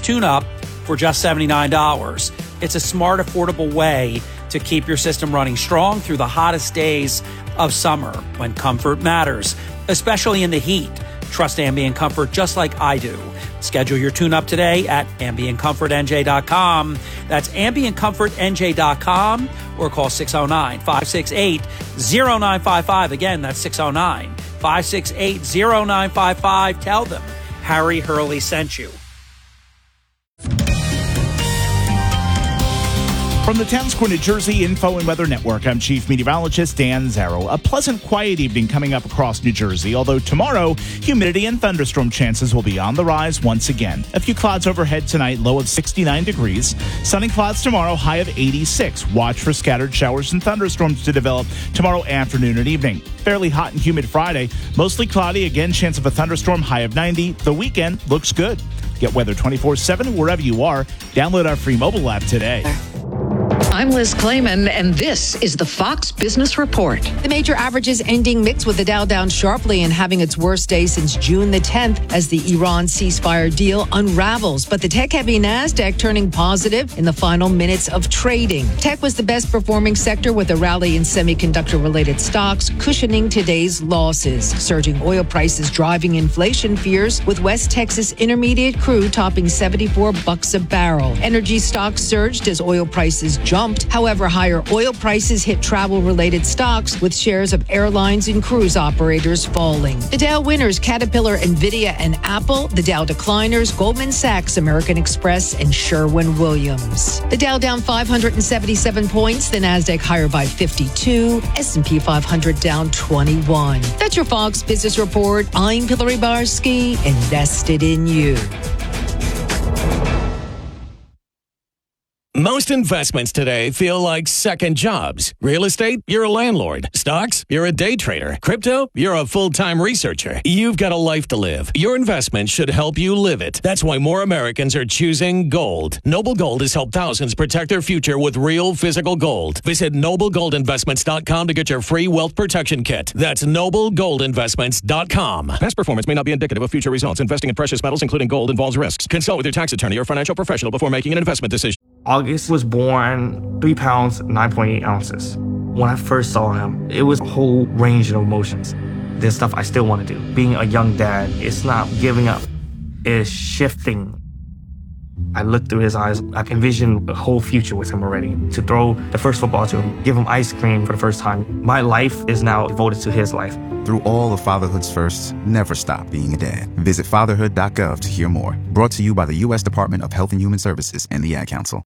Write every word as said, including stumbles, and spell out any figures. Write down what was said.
tune-up for just seventy-nine dollars. It's a smart, affordable way to keep your system running strong through the hottest days of summer when comfort matters, especially in the heat. Trust Ambient Comfort just like I do. Schedule your tune-up today at ambient comfort n j dot com. That's ambient comfort n j dot com or call six oh nine, five six eight, oh nine five five. Again, that's six oh nine, five six eight, oh nine five five. Tell them Harry Hurley sent you. From the Town Square, New Jersey Info and Weather Network, I'm Chief Meteorologist Dan Zarrow. A pleasant, quiet evening coming up across New Jersey, although tomorrow, humidity and thunderstorm chances will be on the rise once again. A few clouds overhead tonight, low of sixty-nine degrees. Sunny clouds tomorrow, high of eighty-six. Watch for scattered showers and thunderstorms to develop tomorrow afternoon and evening. Fairly hot and humid Friday, mostly cloudy, again chance of a thunderstorm, high of ninety. The weekend looks good. Get weather twenty-four seven wherever you are. Download our free mobile app today. I'm Liz Clayman, and this is the Fox Business Report. The major averages ending mixed with the Dow down sharply and having its worst day since June the tenth as the Iran ceasefire deal unravels. But the tech-heavy NASDAQ turning positive in the final minutes of trading. Tech was the best performing sector with a rally in semiconductor-related stocks, cushioning today's losses. Surging oil prices driving inflation fears, with West Texas Intermediate crude topping seventy-four bucks a barrel. Energy stocks surged as oil prices jumped. However, higher oil prices hit travel-related stocks, with shares of airlines and cruise operators falling. The Dow winners, Caterpillar, NVIDIA, and Apple. The Dow decliners, Goldman Sachs, American Express, and Sherwin-Williams. The Dow down five hundred seventy-seven points. The NASDAQ higher by fifty-two. S and P five hundred down twenty-one. That's your Fox Business Report. I'm Hillary Barsky, invested in you. Most investments today feel like second jobs. Real estate, you're a landlord. Stocks, you're a day trader. Crypto, you're a full-time researcher. You've got a life to live. Your investment should help you live it. That's why more Americans are choosing gold. Noble Gold has helped thousands protect their future with real physical gold. Visit noble gold investments dot com to get your free wealth protection kit. That's noble gold investments dot com. Past performance may not be indicative of future results. Investing in precious metals, including gold, involves risks. Consult with your tax attorney or financial professional before making an investment decision. August was born three pounds, nine point eight ounces. When I first saw him, it was a whole range of emotions. There's stuff I still want to do. Being a young dad, it's not giving up, it's shifting. I looked through his eyes. I envisioned a whole future with him already. To throw the first football to him, give him ice cream for the first time. My life is now devoted to his life. Through all of fatherhood's firsts, never stop being a dad. Visit fatherhood dot gov to hear more. Brought to you by the U S Department of Health and Human Services and the Ad Council.